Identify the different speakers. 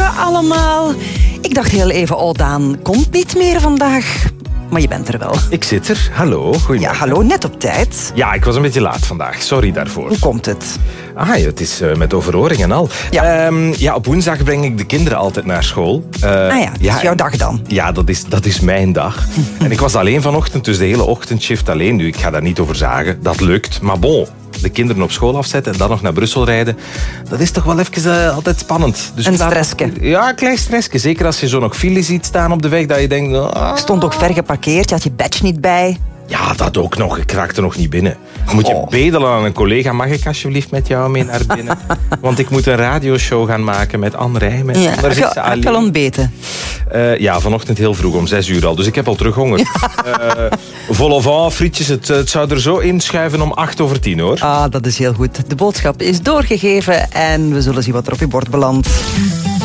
Speaker 1: Goedemorgen allemaal. Ik dacht heel even, Daan komt niet meer vandaag. Maar je bent er wel.
Speaker 2: Ik zit er. Hallo. Goedemorgen.
Speaker 1: Ja, hallo, net op tijd.
Speaker 2: Ja, ik was een beetje laat vandaag. Sorry daarvoor.
Speaker 1: Hoe komt het?
Speaker 2: Ah, ja, het is met overhoring en al.
Speaker 1: Ja.
Speaker 2: Op woensdag breng ik de kinderen altijd naar school.
Speaker 1: Dat is jouw dag dan?
Speaker 2: Ja, dat is mijn dag. En ik was alleen vanochtend, dus de hele ochtendshift alleen. Nu, ik ga daar niet over zagen. Dat lukt. Maar bon, de kinderen op school afzetten en dan nog naar Brussel rijden, dat is toch wel even altijd spannend. Dus
Speaker 1: een stressje.
Speaker 2: Ja, een klein stressje. Zeker als je zo nog files ziet staan op de weg, dat je denkt...
Speaker 1: Stond ook ver geparkeerd, je had je badge niet bij.
Speaker 2: Ja, dat ook nog. Ik raakte nog niet binnen. Dan moet je bedelen aan een collega. Mag ik alsjeblieft met jou mee naar binnen? Want ik moet een radioshow gaan maken met Anne Rij.
Speaker 1: Heb je al ontbeten?
Speaker 2: Ja, vanochtend heel vroeg, om 6 uur al. Dus ik heb al terug honger. Vol au vent, frietjes. Het zou er zo inschuiven om 10:08, hoor.
Speaker 1: Ah, dat is heel goed. De boodschap is doorgegeven en we zullen zien wat er op je bord belandt.